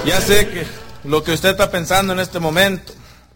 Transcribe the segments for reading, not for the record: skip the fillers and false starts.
Ya sé que lo que usted está pensando en este momento.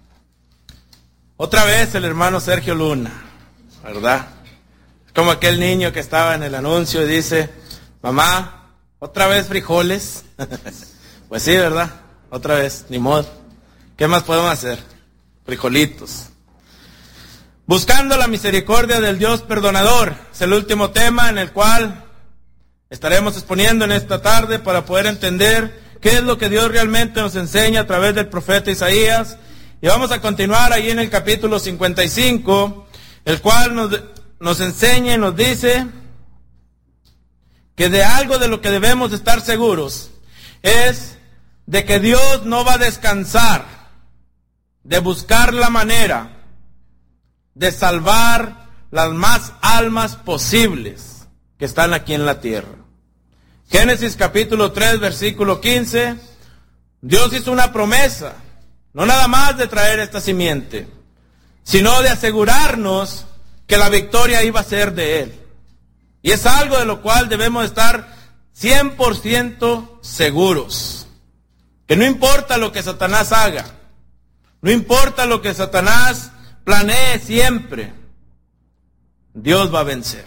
Otra vez el hermano Sergio Luna, ¿verdad? Es como aquel niño que estaba en el anuncio y dice, mamá, ¿otra vez frijoles? Pues sí, ¿verdad? Otra vez, ni modo. ¿Qué más podemos hacer? Frijolitos. Buscando la misericordia del Dios perdonador. Es el último tema en el cual estaremos exponiendo en esta tarde para poder entender qué es lo que Dios realmente nos enseña a través del profeta Isaías. Y vamos a continuar ahí en el capítulo 55, el cual nos enseña y nos dice que de algo de lo que debemos estar seguros es de que Dios no va a descansar de buscar la manera de salvar las más almas posibles que están aquí en la tierra. Génesis capítulo 3, versículo 15, Dios hizo una promesa, no nada más de traer esta simiente, sino de asegurarnos que la victoria iba a ser de Él. Y es algo de lo cual debemos estar 100% seguros. Que no importa lo que Satanás haga, no importa lo que Satanás planee siempre, Dios va a vencer.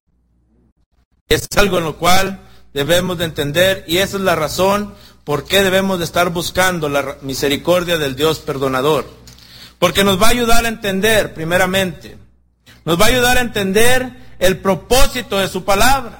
Es algo en lo cual debemos de entender, y esa es la razón por qué debemos de estar buscando la misericordia del Dios perdonador. Porque nos va a ayudar a entender, primeramente, nos va a ayudar a entender el propósito de su palabra.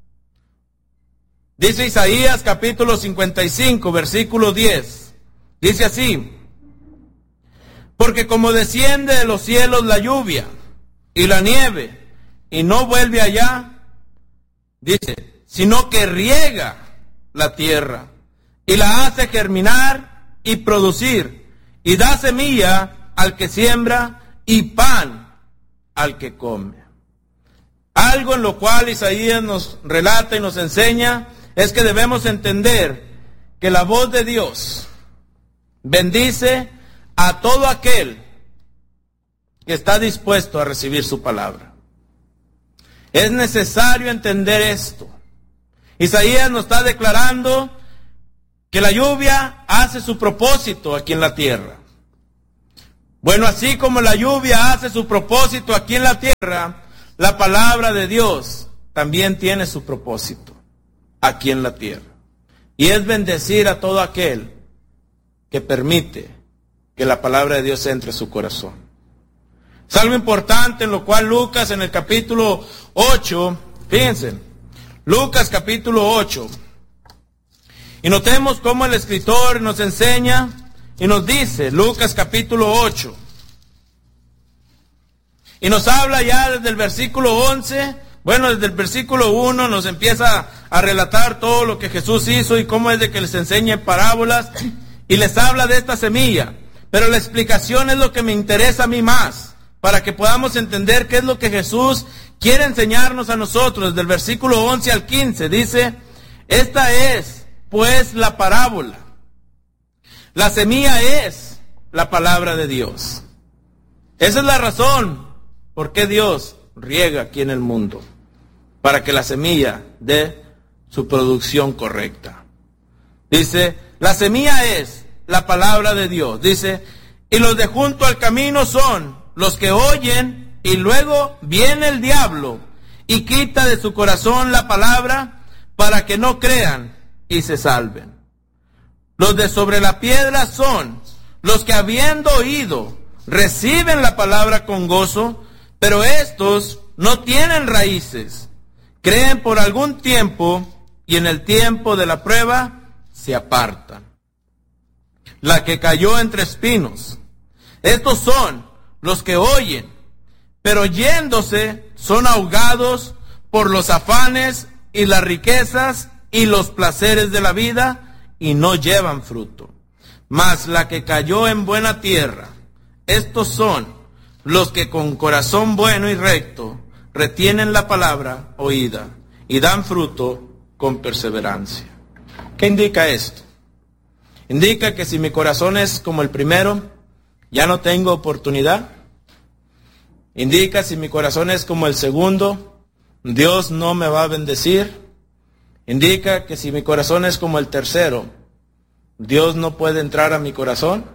Dice Isaías capítulo 55, versículo 10. Dice así: porque como desciende de los cielos la lluvia y la nieve, y no vuelve allá, dice, sino que riega la tierra, y la hace germinar y producir, y da semilla al que siembra, y pan al que come. Algo en lo cual Isaías nos relata y nos enseña es que debemos entender que la voz de Dios bendice a todo aquel que está dispuesto a recibir su palabra. Es necesario entender esto. Isaías nos está declarando que la lluvia hace su propósito aquí en la tierra. Bueno, así como la lluvia hace su propósito aquí en la tierra, la palabra de Dios también tiene su propósito aquí en la tierra. Y es bendecir a todo aquel que permite que la palabra de Dios entre a su corazón. Es algo importante en lo cual Lucas en el capítulo 8, fíjense, Lucas capítulo 8, y notemos cómo el escritor nos enseña y nos dice, Lucas capítulo 8, y nos habla ya desde el versículo 11, bueno, desde el versículo 1 nos empieza a relatar todo lo que Jesús hizo y cómo es de que les enseña parábolas y les habla de esta semilla. Pero la explicación es lo que me interesa a mí más, para que podamos entender qué es lo que Jesús quiere enseñarnos a nosotros. Desde el versículo 11 al 15 dice, esta es pues la parábola. La semilla es la palabra de Dios. Esa es la razón por qué Dios riega aquí en el mundo, para que la semilla dé su producción correcta. Dice, la semilla es la palabra de Dios. Dice, y los de junto al camino son los que oyen, y luego viene el diablo y quita de su corazón la palabra para que no crean y se salven. Los de sobre la piedra son los que habiendo oído reciben la palabra con gozo, pero estos no tienen raíces, creen por algún tiempo y en el tiempo de la prueba se apartan. La que cayó entre espinos, estos son los que oyen, pero yéndose son ahogados por los afanes y las riquezas y los placeres de la vida y no llevan fruto. Mas la que cayó en buena tierra, estos son los que con corazón bueno y recto retienen la palabra oída y dan fruto con perseverancia. ¿Qué indica esto? Indica que si mi corazón es como el primero, ya no tengo oportunidad. Indica si mi corazón es como el segundo, Dios no me va a bendecir. Indica que si mi corazón es como el tercero, Dios no puede entrar a mi corazón,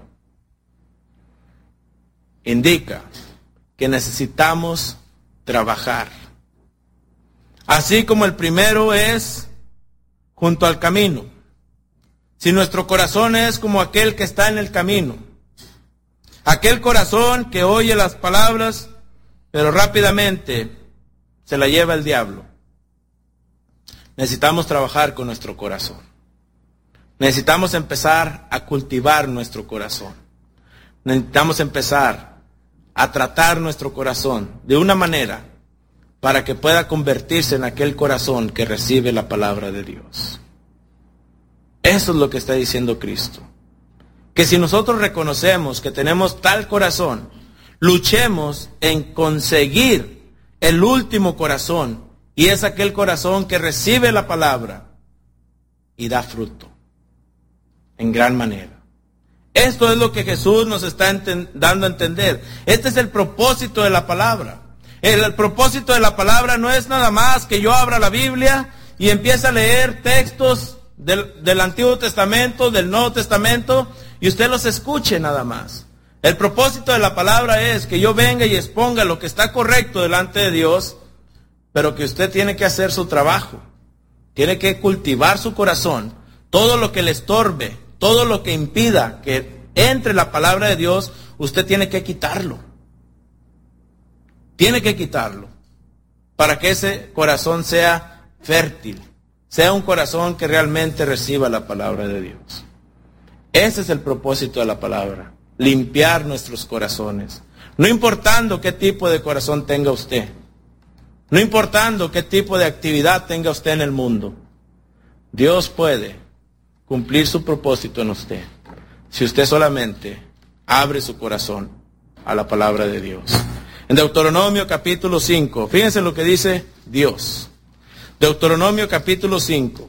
indica que necesitamos trabajar. Así como el primero es junto al camino. Si nuestro corazón es como aquel que está en el camino, aquel corazón que oye las palabras, pero rápidamente se la lleva el diablo. Necesitamos trabajar con nuestro corazón. Necesitamos empezar a cultivar nuestro corazón. Necesitamos empezar a tratar nuestro corazón de una manera para que pueda convertirse en aquel corazón que recibe la palabra de Dios. Eso es lo que está diciendo Cristo. Que si nosotros reconocemos que tenemos tal corazón, luchemos en conseguir el último corazón, y es aquel corazón que recibe la palabra y da fruto en gran manera. Esto es lo que Jesús nos está dando a entender. Este es el propósito de la palabra. El propósito de la palabra no es nada más que yo abra la Biblia y empiece a leer textos del Antiguo Testamento, del Nuevo Testamento, y usted los escuche nada más. El propósito de la palabra es que yo venga y exponga lo que está correcto delante de Dios, pero que usted tiene que hacer su trabajo. Tiene que cultivar su corazón. Todo lo que le estorbe, todo lo que impida que entre la palabra de Dios, usted tiene que quitarlo. Tiene que quitarlo para que ese corazón sea fértil, sea un corazón que realmente reciba la palabra de Dios. Ese es el propósito de la palabra, limpiar nuestros corazones. No importando qué tipo de corazón tenga usted, no importando qué tipo de actividad tenga usted en el mundo, Dios puede cumplir su propósito en usted si usted solamente abre su corazón a la palabra de Dios. En Deuteronomio capítulo 5, fíjense lo que dice Dios. Deuteronomio capítulo 5.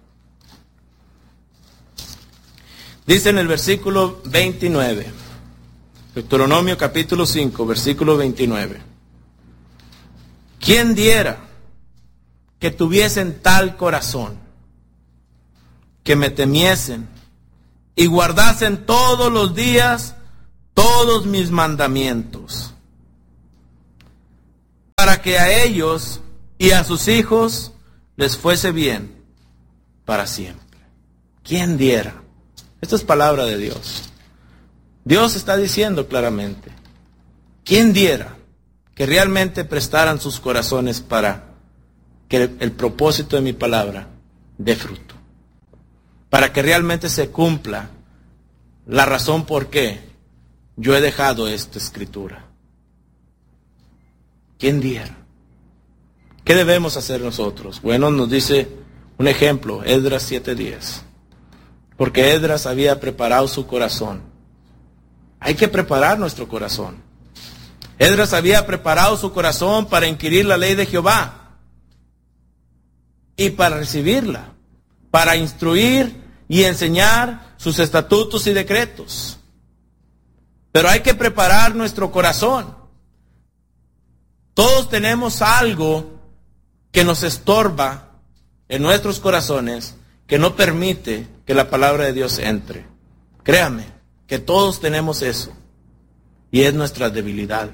Dice en el versículo 29. Deuteronomio capítulo 5, versículo 29. ¿Quién diera que tuviesen tal corazón, que me temiesen y guardasen todos los días todos mis mandamientos, para que a ellos y a sus hijos les fuese bien para siempre? ¿Quién diera? Esta es palabra de Dios. Dios está diciendo claramente, ¿quién diera que realmente prestaran sus corazones para que el propósito de mi palabra dé fruto? Para que realmente se cumpla la razón por qué yo he dejado esta escritura. ¿Quién diera? ¿Qué debemos hacer nosotros? Bueno, nos dice un ejemplo, Esdras 7:10. Porque Esdras había preparado su corazón. Hay que preparar nuestro corazón. Esdras había preparado su corazón para inquirir la ley de Jehová y para recibirla, para instruir y enseñar sus estatutos y decretos. Pero hay que preparar nuestro corazón. Todos tenemos algo que nos estorba en nuestros corazones, que no permite que la palabra de Dios entre. Créame que todos tenemos eso, y es nuestra debilidad.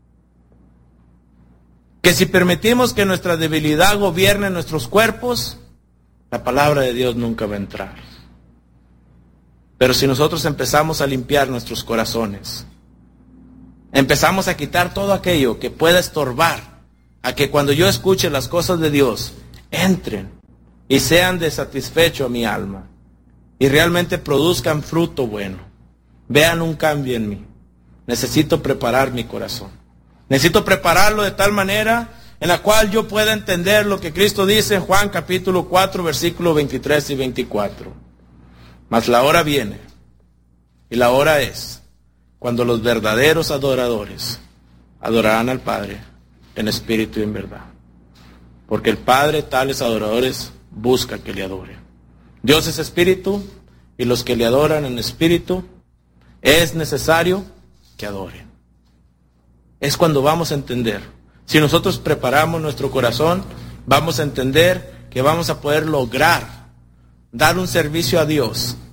Que si permitimos que nuestra debilidad gobierne nuestros cuerpos, la palabra de Dios nunca va a entrar. Pero si nosotros empezamos a limpiar nuestros corazones, empezamos a quitar todo aquello que pueda estorbar a que cuando yo escuche las cosas de Dios, entren y sean de satisfecho a mi alma y realmente produzcan fruto bueno, vean un cambio en mí. Necesito preparar mi corazón. Necesito prepararlo de tal manera en la cual yo pueda entender lo que Cristo dice en Juan capítulo 4, versículos 23 y 24. Mas la hora viene, y la hora es, cuando los verdaderos adoradores adorarán al Padre en espíritu y en verdad. Porque el Padre tales adoradores busca que le adoren. Dios es espíritu, y los que le adoran en espíritu es necesario que adoren. Es cuando vamos a entender. Si nosotros preparamos nuestro corazón, vamos a entender que vamos a poder lograr dar un servicio a Dios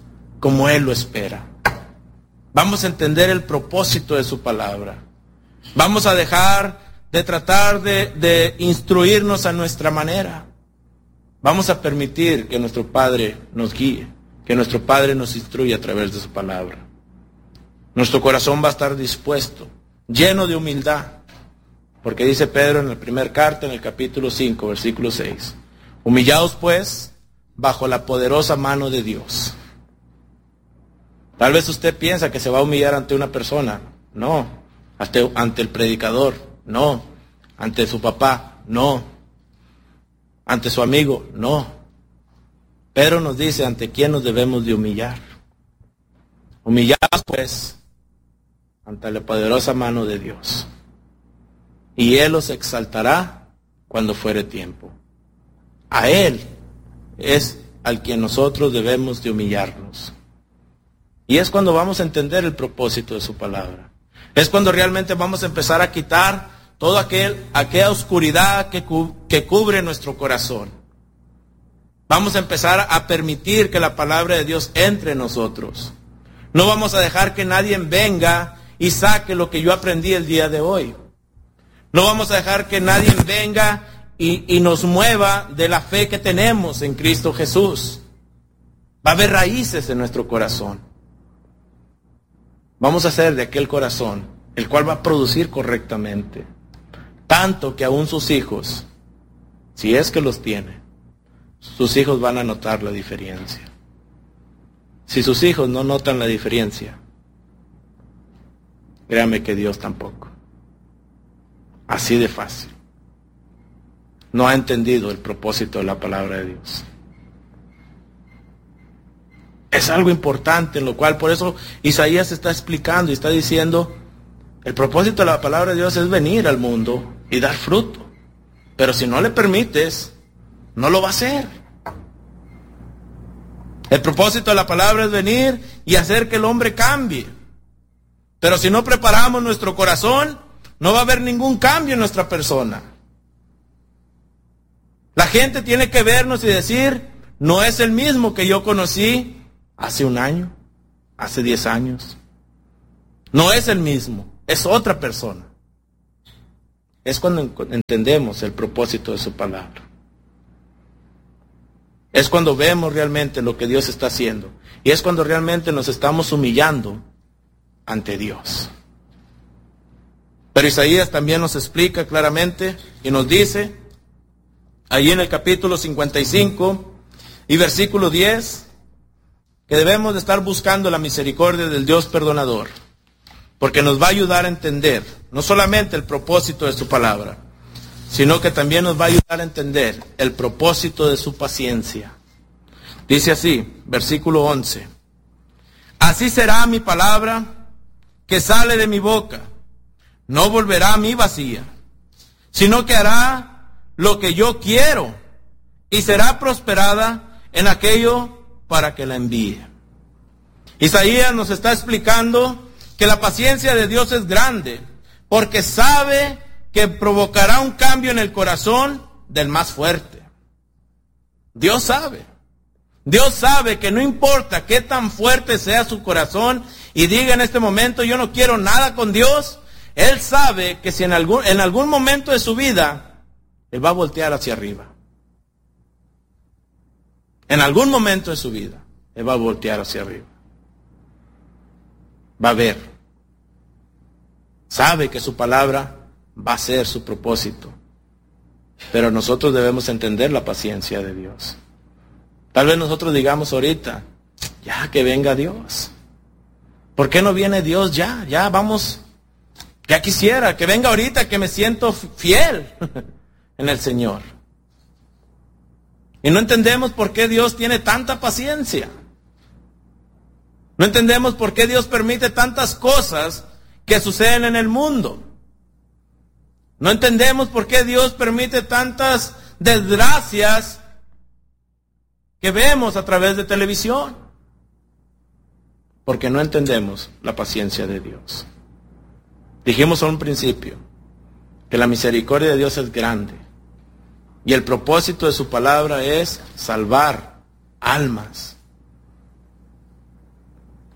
como Él lo espera. Vamos a entender el propósito de su palabra. Vamos a dejar de tratar de instruirnos a nuestra manera. Vamos a permitir que nuestro Padre nos guíe, que nuestro Padre nos instruya a través de su palabra. Nuestro corazón va a estar dispuesto, lleno de humildad, porque dice Pedro en la primera carta, en el capítulo 5, versículo 6, humillaos pues bajo la poderosa mano de Dios. Tal vez usted piensa que se va a humillar ante una persona. No. Ante el predicador. No. Ante su papá. No. Ante su amigo. No. Pedro nos dice ante quién nos debemos de humillar. Humillaos pues ante la poderosa mano de Dios. Y Él os exaltará cuando fuere tiempo. A Él es al quien nosotros debemos de humillarnos. Y es cuando vamos a entender el propósito de su palabra. Es cuando realmente vamos a empezar a quitar toda aquella oscuridad que cubre nuestro corazón. Vamos a empezar a permitir que la palabra de Dios entre en nosotros. No vamos a dejar que nadie venga y saque lo que yo aprendí el día de hoy. No vamos a dejar que nadie venga y nos mueva de la fe que tenemos en Cristo Jesús. Va a haber raíces en nuestro corazón. Vamos a hacer de aquel corazón el cual va a producir correctamente. Tanto que aún sus hijos, si es que los tiene, sus hijos van a notar la diferencia. Si sus hijos no notan la diferencia, créame que Dios tampoco. Así de fácil. No ha entendido el propósito de la palabra de Dios. Es algo importante en lo cual, por eso Isaías está explicando y está diciendo, el propósito de la palabra de Dios es venir al mundo y dar fruto. Pero si no le permites, no lo va a hacer. El propósito de la palabra es venir y hacer que el hombre cambie. Pero si no preparamos nuestro corazón, no va a haber ningún cambio en nuestra persona. La gente tiene que vernos y decir, no es el mismo que yo conocí hace un año, hace 10 años. No es el mismo, es otra persona. Es cuando entendemos el propósito de su palabra. Es cuando vemos realmente lo que Dios está haciendo. Y es cuando realmente nos estamos humillando ante Dios. Pero Isaías también nos explica claramente y nos dice, allí en el capítulo 55 y versículo 10, que debemos de estar buscando la misericordia del Dios perdonador, porque nos va a ayudar a entender no solamente el propósito de su palabra, sino que también nos va a ayudar a entender el propósito de su paciencia. Dice así, versículo 11, así será mi palabra que sale de mi boca, no volverá a mí vacía, sino que hará lo que yo quiero y será prosperada en aquello para que la envíe. Isaías nos está explicando que la paciencia de Dios es grande, porque sabe que provocará un cambio en el corazón del más fuerte. Dios sabe. Dios sabe que no importa qué tan fuerte sea su corazón y diga en este momento yo no quiero nada con Dios, Él sabe que si en algún momento de su vida Él va a voltear hacia arriba. En algún momento de su vida, Él va a voltear hacia arriba. Va a ver. Sabe que su palabra va a ser su propósito. Pero nosotros debemos entender la paciencia de Dios. Tal vez nosotros digamos ahorita, ya que venga Dios. ¿Por qué no viene Dios ya? Ya vamos, ya quisiera que venga ahorita que me siento fiel en el Señor. Y no entendemos por qué Dios tiene tanta paciencia. No entendemos por qué Dios permite tantas cosas que suceden en el mundo. No entendemos por qué Dios permite tantas desgracias que vemos a través de televisión. Porque no entendemos la paciencia de Dios. Dijimos a un principio que la misericordia de Dios es grande. Y el propósito de su palabra es salvar almas.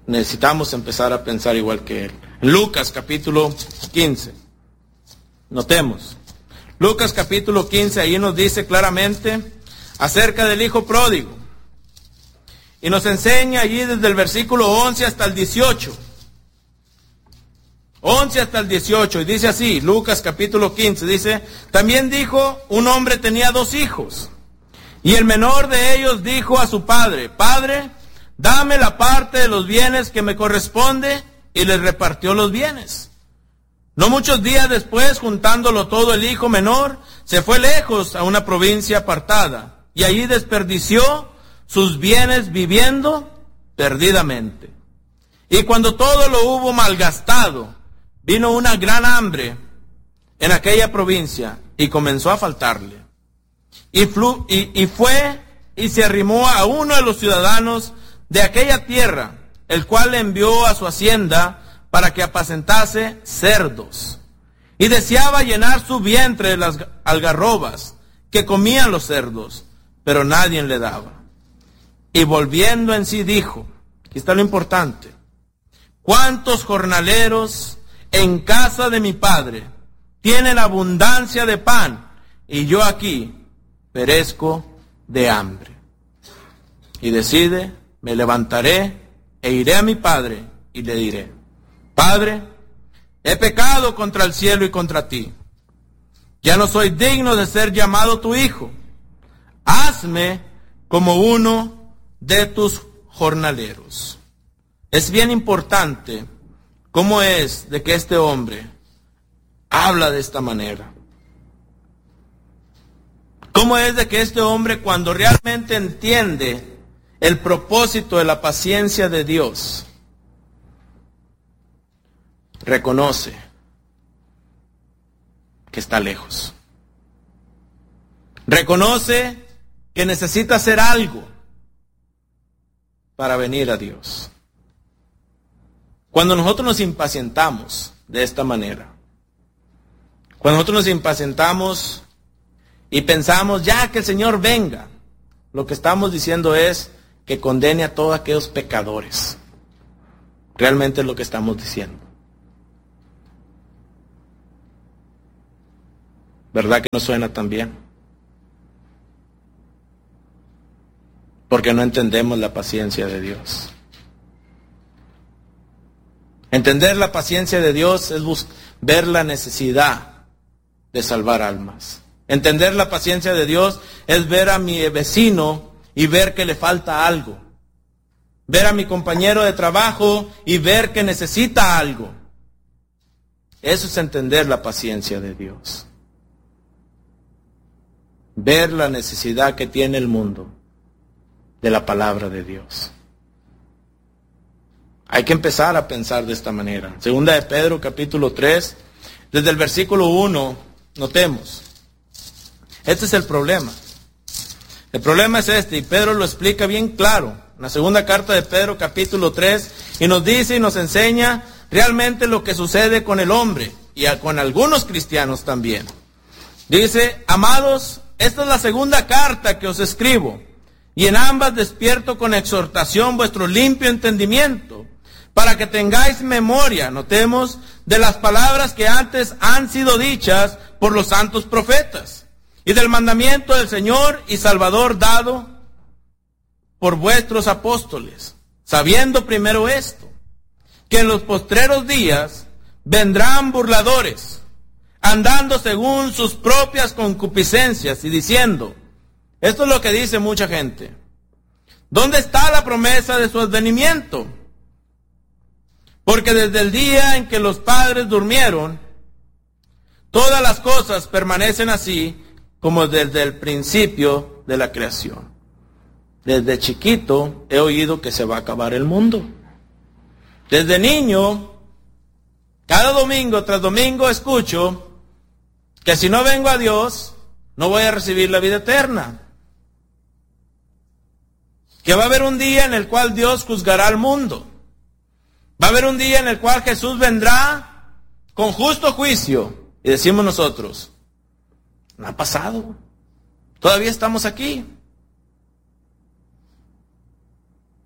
necesitamos empezar a pensar igual que él. Lucas capítulo 15. Notemos. Lucas capítulo 15, ahí nos dice claramente acerca del hijo pródigo. Y nos enseña allí desde el versículo 11 hasta el 18. 11 hasta el 18, y dice así, Lucas capítulo 15, dice, también dijo, un hombre tenía 2 hijos, y el menor de ellos dijo a su padre, Padre, dame la parte de los bienes que me corresponde, y les repartió los bienes. No muchos días después, juntándolo todo, el hijo menor se fue lejos a una provincia apartada, y allí desperdició sus bienes viviendo perdidamente. Y cuando todo lo hubo malgastado, vino una gran hambre en aquella provincia y comenzó a faltarle. Y fue y se arrimó a uno de los ciudadanos de aquella tierra, el cual le envió a su hacienda para que apacentase cerdos. Y deseaba llenar su vientre de las algarrobas que comían los cerdos, pero nadie le daba. Y volviendo en sí dijo, aquí está lo importante, ¿cuántos jornaleros en casa de mi padre tienen abundancia de pan, y yo aquí perezco de hambre? Y decide, me levantaré e iré a mi padre y le diré, Padre, he pecado contra el cielo y contra ti. Ya no soy digno de ser llamado tu hijo. Hazme como uno de tus jornaleros. Es bien importante cómo es de que este hombre habla de esta manera. Cómo es de que este hombre, cuando realmente entiende el propósito de la paciencia de Dios, reconoce que está lejos. Reconoce que necesita hacer algo para venir a Dios. Cuando nosotros nos impacientamos de esta manera, cuando nosotros nos impacientamos y pensamos ya que el Señor venga, lo que estamos diciendo es que condene a todos aquellos pecadores. Realmente es lo que estamos diciendo. ¿Verdad que no suena tan bien? Porque no entendemos la paciencia de Dios. Entender la paciencia de Dios es ver la necesidad de salvar almas. Entender la paciencia de Dios es ver a mi vecino y ver que le falta algo. Ver a mi compañero de trabajo y ver que necesita algo. Eso es entender la paciencia de Dios. Ver la necesidad que tiene el mundo de la palabra de Dios. Hay que empezar a pensar de esta manera. Segunda de Pedro, capítulo 3, desde el versículo 1, notemos. Este es el problema. El problema es este, y Pedro lo explica bien claro. En la segunda carta de Pedro, capítulo 3, y nos dice y nos enseña realmente lo que sucede con el hombre, y con algunos cristianos también. Dice, amados, esta es la segunda carta que os escribo, y en ambas despierto con exhortación vuestro limpio entendimiento, para que tengáis memoria, notemos, de las palabras que antes han sido dichas por los santos profetas, y del mandamiento del Señor y Salvador dado por vuestros apóstoles, sabiendo primero esto, que en los postreros días vendrán burladores, andando según sus propias concupiscencias y diciendo, esto es lo que dice mucha gente, ¿dónde está la promesa de su advenimiento? Porque desde el día en que los padres durmieron, todas las cosas permanecen así como desde el principio de la creación. Desde chiquito he oído que se va a acabar el mundo. Desde niño, cada domingo tras domingo escucho que si no vengo a Dios, no voy a recibir la vida eterna. Que va a haber un día en el cual Dios juzgará al mundo. Va a haber un día en el cual Jesús vendrá con justo juicio. Y decimos nosotros, no ha pasado. Todavía estamos aquí.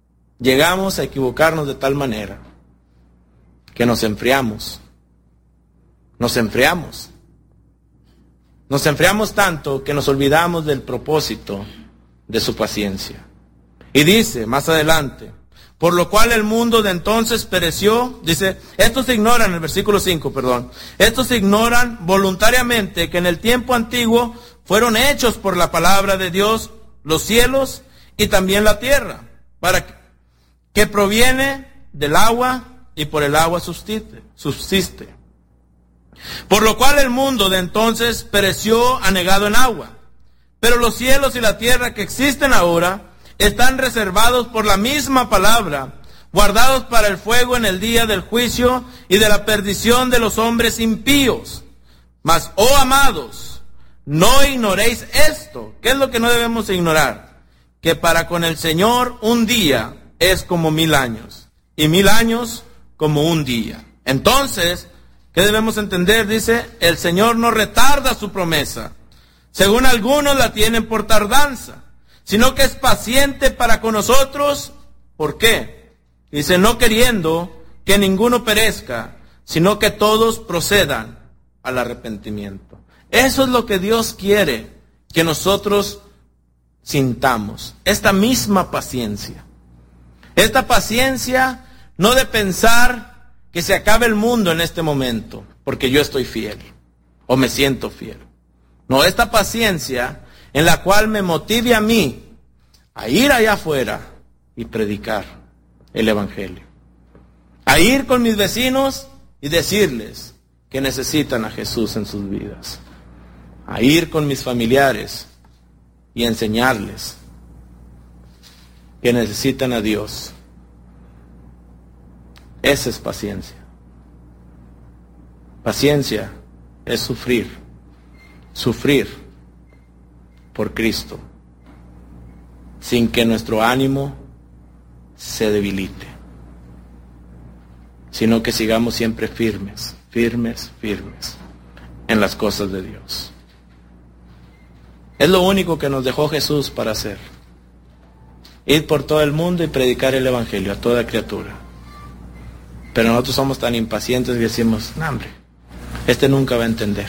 llegamos a equivocarnos de tal manera que nos enfriamos. Nos enfriamos. Nos enfriamos tanto que nos olvidamos del propósito de su paciencia. Y dice más adelante, por lo cual el mundo de entonces pereció, dice, estos ignoran, en el versículo 5, estos ignoran voluntariamente que en el tiempo antiguo fueron hechos por la palabra de Dios los cielos y también la tierra, para que proviene del agua y por el agua subsiste. Por lo cual el mundo de entonces pereció anegado en agua, pero los cielos y la tierra que existen ahora están reservados por la misma palabra, guardados para el fuego en el día del juicio y de la perdición de los hombres impíos. Mas, oh amados, no ignoréis esto. ¿Qué es lo que no debemos ignorar? Que para con el Señor un día es como 1000 años, y 1000 años como un día. Entonces, ¿qué debemos entender? Dice, el Señor no retarda su promesa, según algunos la tienen por tardanza, sino que es paciente para con nosotros. ¿Por qué? Dice, no queriendo que ninguno perezca, sino que todos procedan al arrepentimiento. Eso es lo que Dios quiere que nosotros sintamos, esta misma paciencia. Esta paciencia no de pensar que se acabe el mundo en este momento, porque yo estoy fiel, o me siento fiel. No, esta paciencia en la cual me motive a mí a ir allá afuera y predicar el Evangelio. A ir con mis vecinos y decirles que necesitan a Jesús en sus vidas. A ir con mis familiares y enseñarles que necesitan a Dios. Esa es paciencia. Paciencia es sufrir. Sufrir por Cristo, sin que nuestro ánimo se debilite, sino que sigamos siempre firmes, firmes, firmes en las cosas de Dios. Es lo único que nos dejó Jesús para hacer. Ir por todo el mundo y predicar el Evangelio a toda criatura. Pero nosotros somos tan impacientes que decimos, no, hombre, este nunca va a entender.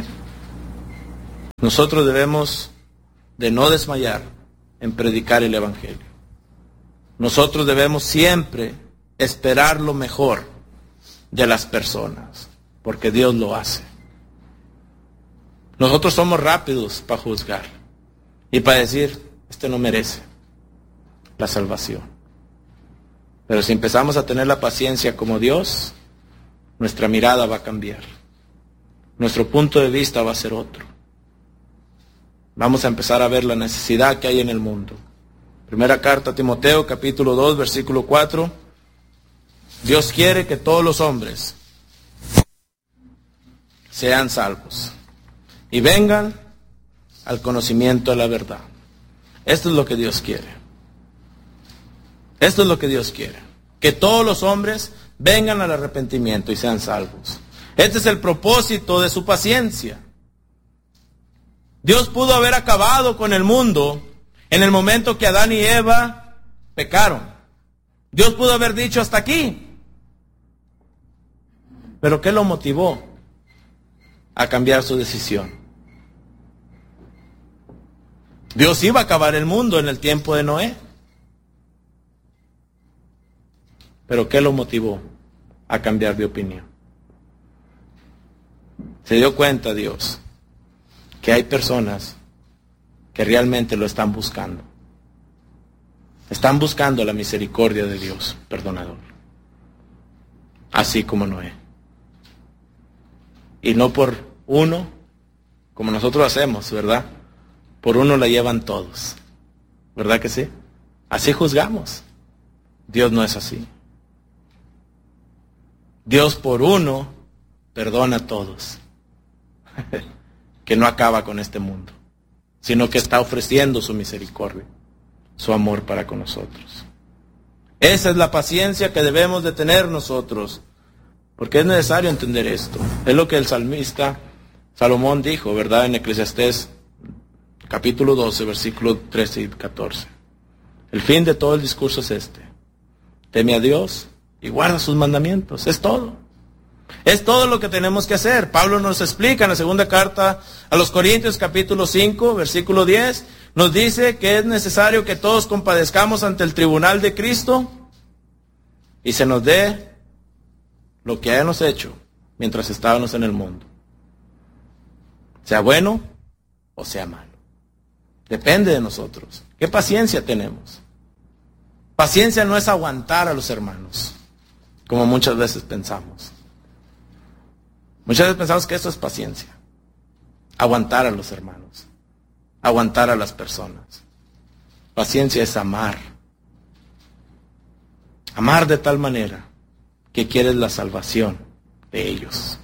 Nosotros debemos de no desmayar en predicar el Evangelio. Nosotros debemos siempre esperar lo mejor de las personas, porque Dios lo hace. Nosotros somos rápidos para juzgar y para decir, este no merece la salvación. Pero si empezamos a tener la paciencia como Dios, nuestra mirada va a cambiar. Nuestro punto de vista va a ser otro. Vamos a empezar a ver la necesidad que hay en el mundo. Primera carta a Timoteo, capítulo 2, versículo 4. Dios quiere que todos los hombres sean salvos y vengan al conocimiento de la verdad. Esto es lo que Dios quiere. Esto es lo que Dios quiere. Que todos los hombres vengan al arrepentimiento y sean salvos. Este es el propósito de su paciencia. Dios pudo haber acabado con el mundo en el momento que Adán y Eva pecaron. Dios pudo haber dicho hasta aquí. Pero ¿qué lo motivó a cambiar su decisión? Dios iba a acabar el mundo en el tiempo de Noé. Pero ¿qué lo motivó a cambiar de opinión? Se dio cuenta Dios que hay personas que realmente lo están buscando. Están buscando la misericordia de Dios, perdonador. Así como Noé. Y no por uno, como nosotros hacemos, ¿verdad? Por uno la llevan todos. ¿Verdad que sí? Así juzgamos. Dios no es así. Dios por uno perdona a todos. Que no acaba con este mundo, sino que está ofreciendo su misericordia, su amor para con nosotros. Esa es la paciencia que debemos de tener nosotros, porque es necesario entender esto. Es lo que el salmista Salomón dijo, ¿verdad? En Eclesiastés capítulo 12, versículos 13 y 14. El fin de todo el discurso es este: teme a Dios y guarda sus mandamientos. Es todo. Es todo lo que tenemos que hacer. Pablo nos explica en la segunda carta a los Corintios, capítulo 5, versículo 10, nos dice que es necesario que todos compadezcamos ante el tribunal de Cristo y se nos dé lo que hayamos hecho mientras estábamos en el mundo. Sea bueno o sea malo. Depende de nosotros. ¿Qué paciencia tenemos? Paciencia no es aguantar a los hermanos, como muchas veces pensamos. Muchas veces pensamos que eso es paciencia. Aguantar a los hermanos. Aguantar a las personas. Paciencia es amar. Amar de tal manera que quieres la salvación de ellos.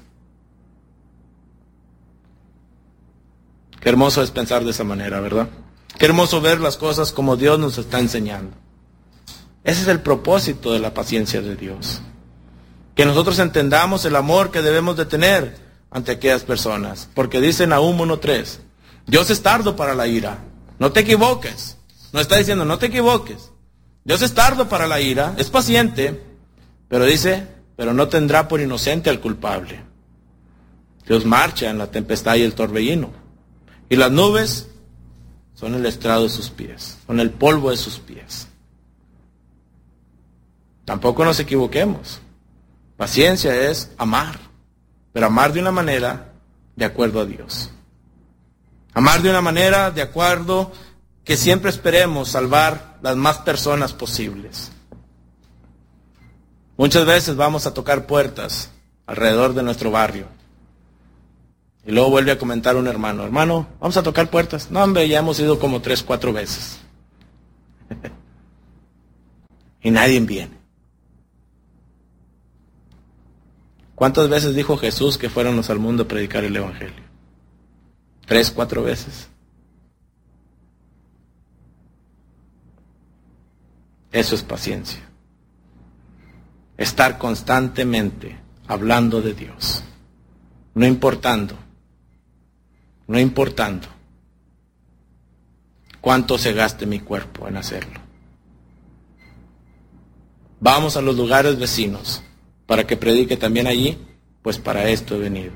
Qué hermoso es pensar de esa manera, ¿verdad? Qué hermoso ver las cosas como Dios nos está enseñando. Ese es el propósito de la paciencia de Dios. Que nosotros entendamos el amor que debemos de tener ante aquellas personas. Porque dice Nahum 1:3, Dios es tardo para la ira. No te equivoques. No está diciendo, no te equivoques. Dios es tardo para la ira, es paciente, pero dice, pero no tendrá por inocente al culpable. Dios marcha en la tempestad y el torbellino. Y las nubes son el estrado de sus pies, son el polvo de sus pies. Tampoco nos equivoquemos. Paciencia es amar, pero amar de una manera de acuerdo a Dios. Amar de una manera de acuerdo que siempre esperemos salvar las más personas posibles. Muchas veces vamos a tocar puertas alrededor de nuestro barrio. Y luego vuelve a comentar un hermano, hermano, vamos a tocar puertas. No, hombre, ya hemos ido como 3, 4 veces. Y nadie viene. ¿Cuántas veces dijo Jesús que fuéramos al mundo a predicar el Evangelio? 3, 4 veces. Eso es paciencia. Estar constantemente hablando de Dios. No importando cuánto se gaste mi cuerpo en hacerlo. Vamos a los lugares vecinos para que predique también allí, pues para esto he venido.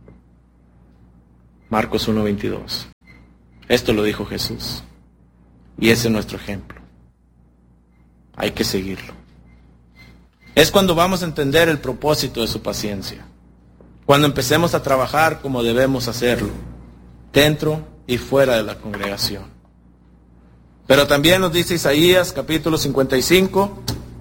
Marcos 1:22. Esto lo dijo Jesús. Y ese es nuestro ejemplo. Hay que seguirlo. Es cuando vamos a entender el propósito de su paciencia. Cuando empecemos a trabajar como debemos hacerlo, dentro y fuera de la congregación. Pero también nos dice Isaías, capítulo 55,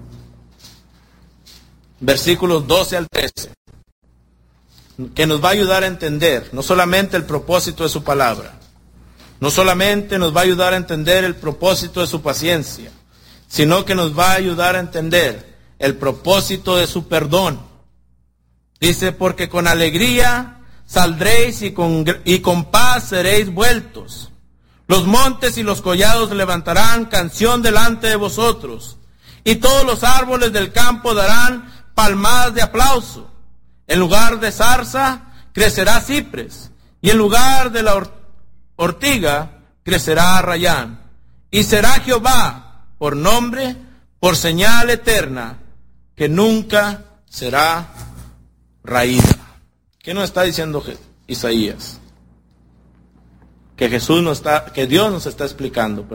versículos 12 al 13, que nos va a ayudar a entender no solamente el propósito de su palabra, no solamente nos va a ayudar a entender el propósito de su paciencia, sino que nos va a ayudar a entender el propósito de su perdón. Dice, porque con alegría saldréis y con paz seréis vueltos. Los montes y los collados levantarán canción delante de vosotros, y todos los árboles del campo darán palmadas de aplauso. En lugar de zarza crecerá cipres, y en lugar de la ortiga crecerá rayán. Y será Jehová por nombre, por señal eterna, que nunca será raída. ¿Qué nos está diciendo Isaías? Que Dios nos está explicando,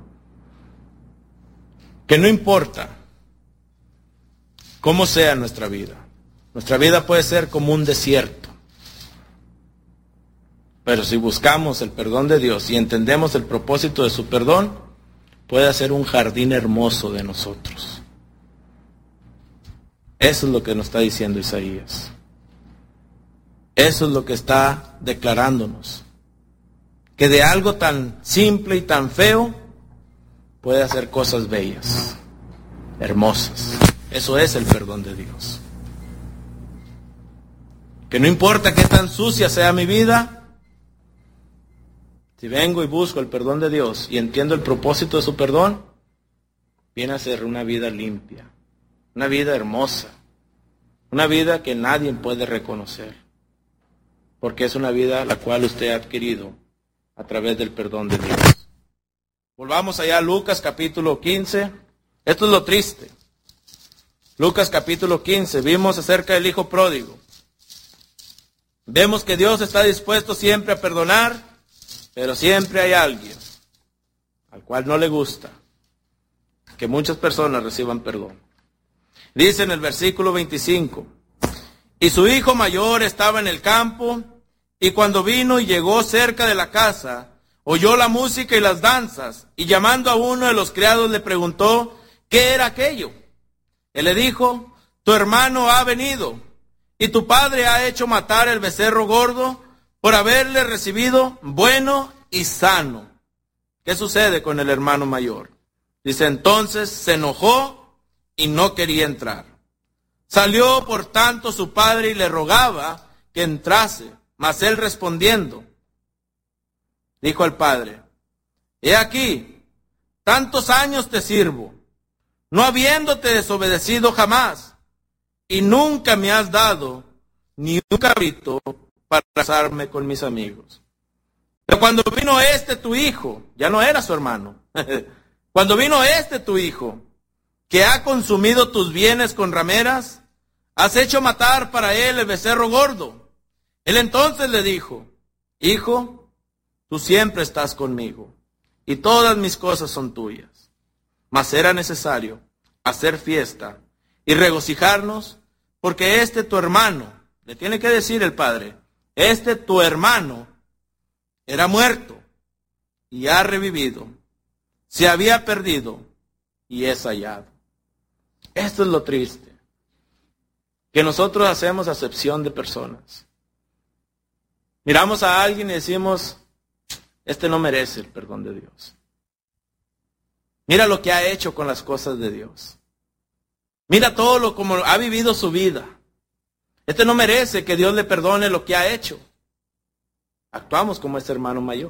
que no importa cómo sea nuestra vida puede ser como un desierto, pero si buscamos el perdón de Dios y entendemos el propósito de su perdón, puede ser un jardín hermoso de nosotros. Eso es lo que nos está diciendo Isaías. Eso es lo que está declarándonos. Que de algo tan simple y tan feo puede hacer cosas bellas, hermosas. Eso es el perdón de Dios. Que no importa qué tan sucia sea mi vida, si vengo y busco el perdón de Dios y entiendo el propósito de su perdón, viene a ser una vida limpia, una vida hermosa, una vida que nadie puede reconocer, porque es una vida la cual usted ha adquirido a través del perdón de Dios. Volvamos allá a Lucas capítulo 15. Esto es lo triste. Lucas capítulo 15, vimos acerca del hijo pródigo. Vemos que Dios está dispuesto siempre a perdonar, pero siempre hay alguien al cual no le gusta que muchas personas reciban perdón. Dice en el versículo 25, y su hijo mayor estaba en el campo, y cuando vino y llegó cerca de la casa, oyó la música y las danzas, y llamando a uno de los criados le preguntó qué era aquello. Él le dijo, tu hermano ha venido, y tu padre ha hecho matar el becerro gordo por haberle recibido bueno y sano. ¿Qué sucede con el hermano mayor? Dice, entonces se enojó y no quería entrar. Salió por tanto su padre y le rogaba que entrase, mas él respondiendo, dijo al padre, he aquí, tantos años te sirvo, no habiéndote desobedecido jamás, y nunca me has dado ni un cabrito para casarme con mis amigos. Pero cuando vino tu hijo, ya no era su hermano, cuando vino tu hijo, que ha consumido tus bienes con rameras, has hecho matar para él el becerro gordo. Él entonces le dijo, hijo, tú siempre estás conmigo, y todas mis cosas son tuyas. Mas era necesario hacer fiesta y regocijarnos, porque tu hermano, le tiene que decir el padre, tu hermano era muerto y ha revivido, se había perdido y es hallado. Esto es lo triste, que nosotros hacemos acepción de personas. Miramos a alguien y decimos, no merece el perdón de Dios. Mira lo que ha hecho con las cosas de Dios. Mira todo como ha vivido su vida. No merece que Dios le perdone lo que ha hecho. Actuamos como hermano mayor.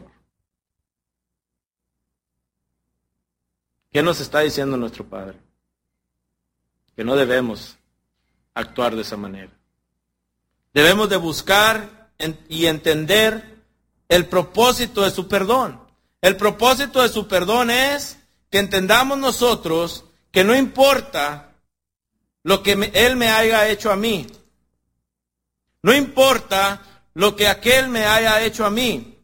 ¿Qué nos está diciendo nuestro Padre? Que no debemos actuar de esa manera. Debemos de buscar y entender el propósito de su perdón. El propósito de su perdón es que entendamos nosotros que no importa lo que Él me haya hecho a mí. No importa lo que aquel me haya hecho a mí.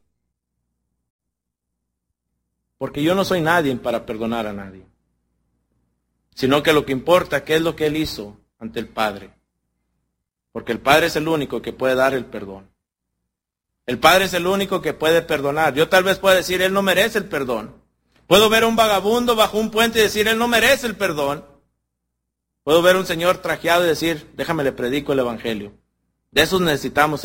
Porque yo no soy nadie para perdonar a nadie. Sino que lo que importa, qué es lo que Él hizo ante el Padre. Porque el Padre es el único que puede dar el perdón. El Padre es el único que puede perdonar. Yo tal vez pueda decir, Él no merece el perdón. Puedo ver a un vagabundo bajo un puente y decir, Él no merece el perdón. Puedo ver a un señor trajeado y decir, déjame le predico el Evangelio. De esos necesitamos